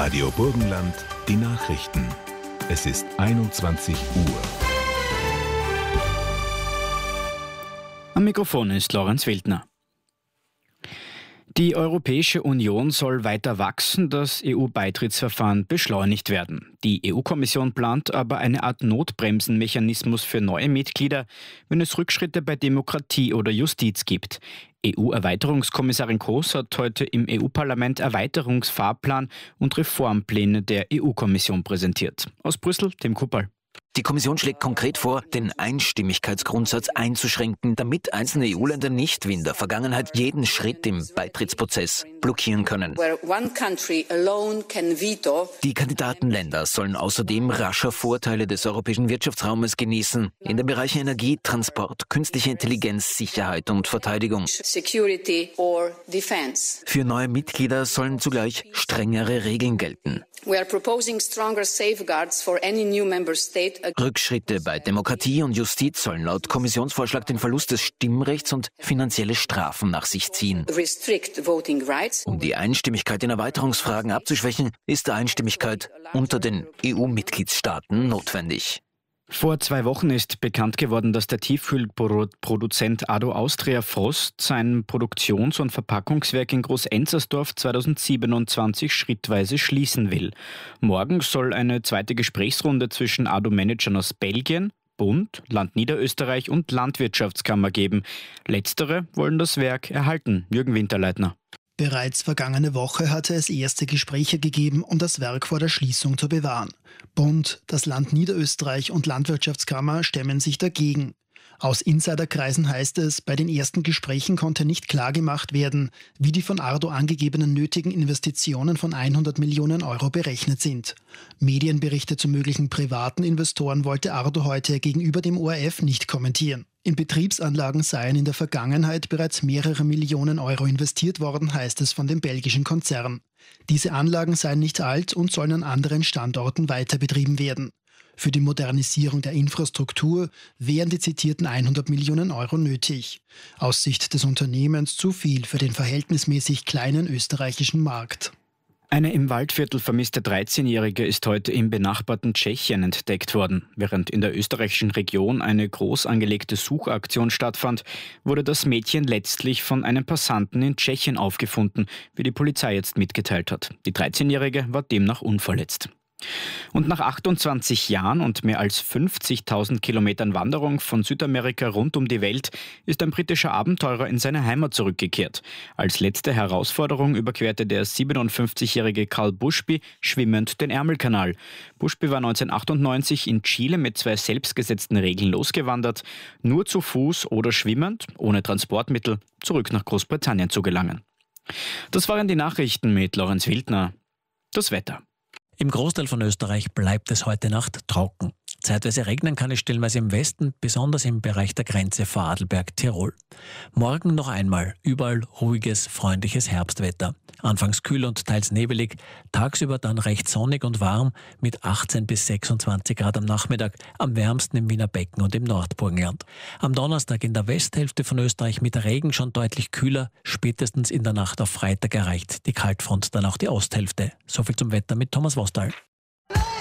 Radio Burgenland, die Nachrichten. Es ist 21 Uhr. Am Mikrofon ist Lorenz Wildner. Die Europäische Union soll weiter wachsen, das EU-Beitrittsverfahren beschleunigt werden. Die EU-Kommission plant aber eine Art Notbremsenmechanismus für neue Mitglieder, wenn es Rückschritte bei Demokratie oder Justiz gibt. EU-Erweiterungskommissarin Kroes hat heute im EU-Parlament Erweiterungsfahrplan und Reformpläne der EU-Kommission präsentiert. Aus Brüssel, Tim Kuppal. Die Kommission schlägt konkret vor, den Einstimmigkeitsgrundsatz einzuschränken, damit einzelne EU-Länder nicht wie in der Vergangenheit jeden Schritt im Beitrittsprozess blockieren können. Die Kandidatenländer sollen außerdem rascher Vorteile des europäischen Wirtschaftsraumes genießen, in den Bereichen Energie, Transport, künstliche Intelligenz, Sicherheit und Verteidigung. Für neue Mitglieder sollen zugleich strengere Regeln gelten. Rückschritte bei Demokratie und Justiz sollen laut Kommissionsvorschlag den Verlust des Stimmrechts und finanzielle Strafen nach sich ziehen. Um die Einstimmigkeit in Erweiterungsfragen abzuschwächen, ist Einstimmigkeit unter den EU-Mitgliedstaaten notwendig. Vor 2 Wochen ist bekannt geworden, dass der Tiefkühlproduzent Ado Austria Frost sein Produktions- und Verpackungswerk in Groß-Enzersdorf 2027 schrittweise schließen will. Morgen soll eine zweite Gesprächsrunde zwischen Ado-Managern aus Belgien, Bund, Land Niederösterreich und Landwirtschaftskammer geben. Letztere wollen das Werk erhalten. Jürgen Winterleitner. Bereits vergangene Woche hatte es erste Gespräche gegeben, um das Werk vor der Schließung zu bewahren. Bund, das Land Niederösterreich und Landwirtschaftskammer stemmen sich dagegen. Aus Insiderkreisen heißt es, bei den ersten Gesprächen konnte nicht klargemacht werden, wie die von Ardo angegebenen nötigen Investitionen von 100 Millionen Euro berechnet sind. Medienberichte zu möglichen privaten Investoren wollte Ardo heute gegenüber dem ORF nicht kommentieren. In Betriebsanlagen seien in der Vergangenheit bereits mehrere Millionen Euro investiert worden, heißt es von dem belgischen Konzern. Diese Anlagen seien nicht alt und sollen an anderen Standorten weiter betrieben werden. Für die Modernisierung der Infrastruktur wären die zitierten 100 Millionen Euro nötig. Aus Sicht des Unternehmens zu viel für den verhältnismäßig kleinen österreichischen Markt. Eine im Waldviertel vermisste 13-Jährige ist heute im benachbarten Tschechien entdeckt worden. Während in der österreichischen Region eine groß angelegte Suchaktion stattfand, wurde das Mädchen letztlich von einem Passanten in Tschechien aufgefunden, wie die Polizei jetzt mitgeteilt hat. Die 13-Jährige war demnach unverletzt. Und nach 28 Jahren und mehr als 50.000 Kilometern Wanderung von Südamerika rund um die Welt ist ein britischer Abenteurer in seine Heimat zurückgekehrt. Als letzte Herausforderung überquerte der 57-jährige Carl Bushby schwimmend den Ärmelkanal. Bushby war 1998 in Chile mit 2 selbstgesetzten Regeln losgewandert, nur zu Fuß oder schwimmend, ohne Transportmittel, zurück nach Großbritannien zu gelangen. Das waren die Nachrichten mit Lorenz Wildner. Das Wetter. Im Großteil von Österreich bleibt es heute Nacht trocken. Zeitweise regnen kann es stellenweise im Westen, besonders im Bereich der Grenze Vorarlberg, Tirol. Morgen noch einmal überall ruhiges, freundliches Herbstwetter. Anfangs kühl und teils nebelig, tagsüber dann recht sonnig und warm mit 18 bis 26 Grad am Nachmittag, am wärmsten im Wiener Becken und im Nordburgenland. Am Donnerstag in der Westhälfte von Österreich mit Regen schon deutlich kühler, spätestens in der Nacht auf Freitag erreicht die Kaltfront dann auch die Osthälfte. Soviel zum Wetter mit Thomas Wostal.